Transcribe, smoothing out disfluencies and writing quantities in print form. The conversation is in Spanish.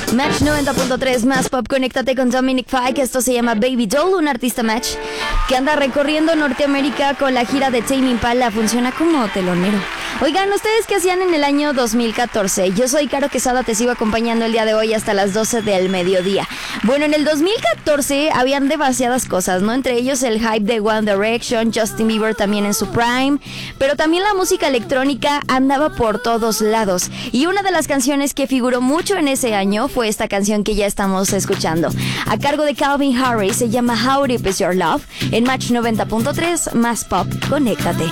Match 90.3 más pop, conéctate con Dominic Fike. Esto se llama Baby Doll, un artista Match que anda recorriendo Norteamérica con la gira de Tame Impala. Funciona como telonero. Oigan, ¿ustedes qué hacían en el año 2014? Yo soy Caro Quesada, te sigo acompañando el día de hoy hasta las 12 del mediodía. Bueno, en el 2014 habían demasiadas cosas, ¿no? Entre ellos el hype de One Direction, Justin Bieber también en su prime, pero también la música electrónica andaba por todos lados. Y una de las canciones que figuró mucho en ese año fue esta canción que ya estamos escuchando. A cargo de Calvin Harris, se llama How Deep Is Your Love, en Match 90.3 más pop, conéctate.